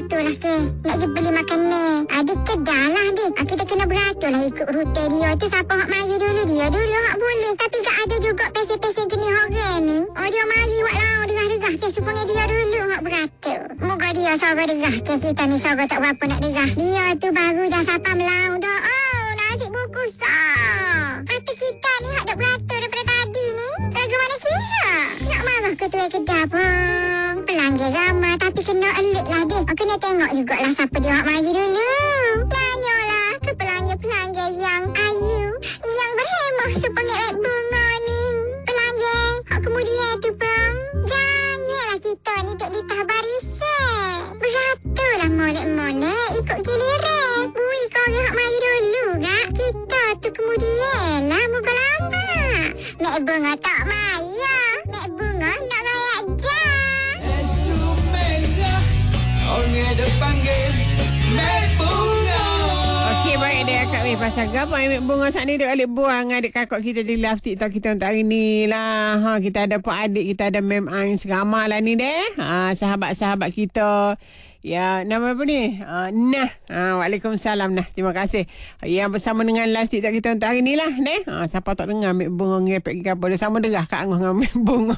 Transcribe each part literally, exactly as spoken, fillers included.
beratur lah ke. Nak je beli makan ni. Ada kedai lah deh. Ah, kita kena beratur lah ikut rute dia tu. Siapa hak mari dulu dia dulu hak boleh. Tapi tak ada juga pesen-pesen jenis orang ni. Oh dia mari buat lah derah-derah ke supaya dia dulu hak beratur. Moga dia sorang derah ke. Kita ni sorang tak berapa nak derah. Dia tu baru dah sapa melau dah. Oh nasi bungkus sah. Hati kita ni hak dah beratur daripada tadi ni. Lagu mana kira? Nak marah ke tuai kedai pun. Pelanggan ramai tapi kena alert lah deh. Oh, kena tengok jugalah siapa dia hak mari dulu. Tanyalah ke pelanggan-pelanggan yang ayu, yang berhemah sepengit bunga ni. Pelanggan, hak kemudian tu pun. Janganlah kita ni duk litah barisan. Beraturlah molek-molek ikut giliran. Bui korang hak mari dulu kak. Kita tu kemudian lah muka lama. Mek bunga tak marah. Mek bunga nak rayak dah. Ecu merah, orang ada panggil Mek Bunga. Okey, baik dia Kak Weh. Pasal gapai Mek Bunga saat ni dia balik buang adik kakak kita di live TikTok kita untuk hari ni lah. Ha, kita ada Pak Adik, kita ada Mem Ain seramai lah ni deh. Ha, sahabat-sahabat kita. Ya, nama apa ni? Uh, nah. Uh, Waalaikumsalam nah. Terima kasih. Yang bersama dengan live TikTok kita untuk hari ni lah. Nah. Uh, siapa tak dengar Mek Bunga ngepek ke apa. Dia sama derah Kak Angah dengan Mek Bunga.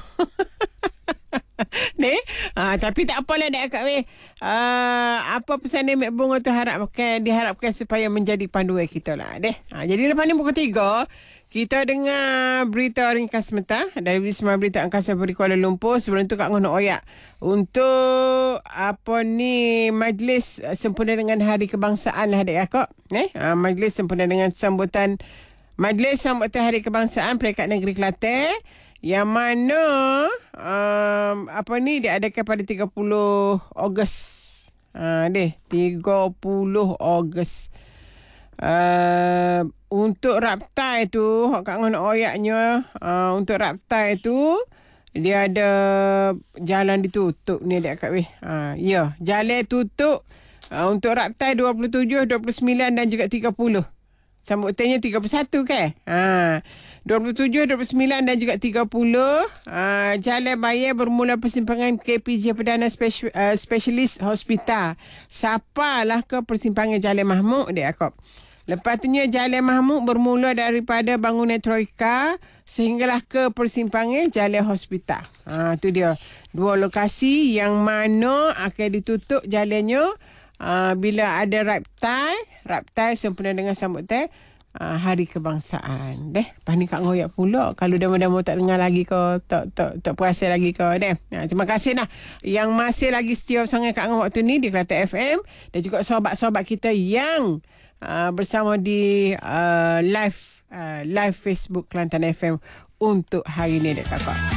Ni, uh, tapi tak apalah Dek Kak Weh. Uh, apa pesan Mek Bunga tu harapkan diharapkan supaya menjadi panduan kita lah deh. Uh, jadi lepas ni pukul tiga kita dengar berita ringkas semata dari Wisma Berita Angkasa Puri Kuala Lumpur. Sebelum tu Kak Ngono Oyak untuk apa ni majlis sempena dengan Hari Kebangsaan lah Dek Kakak. Eh, uh, majlis sempena dengan sambutan Majlis Sambutan Hari Kebangsaan Peringkat Negeri Kelantan yang mana um, apa ni diadakan pada tiga puluh Ogos. Ha deh, tiga puluh Ogos. Uh, untuk raptai tu Kak Ngon oyaknya uh, untuk raptai tu dia ada jalan ditutup ni Dek Kak Weh. Ha ya, jalan tutup uh, untuk raptai dua puluh tujuh, dua puluh sembilan dan juga tiga puluh. Sambutannya tiga puluh satu kan? Ha dua puluh tujuh, dua puluh sembilan dan juga tiga puluh. Uh, jalan bayar bermula persimpangan K P J Perdana Spesi- uh, Specialist Hospital. Sapalah ke persimpangan Jalan Mahmud Dek Akop. Lepas tu Jalan Mahmud bermula daripada bangunan Troika sehinggalah ke persimpangan Jalan Hospital. Ha tu dia. Dua lokasi yang mana akan ditutup jalannya uh, bila ada raptai, raptai sempena dengan sambutan uh, Hari Kebangsaan. Deh, lepas ni Kak ngoyak pula kalau dama-dama tak dengar lagi ke, tak tak tak perasan lagi ke deh. Ha, terima kasih lah yang masih lagi setia bersama Kak Ngah waktu ni di Kelantan F M dan juga sahabat-sahabat kita yang Uh, bersama di uh, live uh, live Facebook Kelantan F M untuk hari ni Dek Kakak.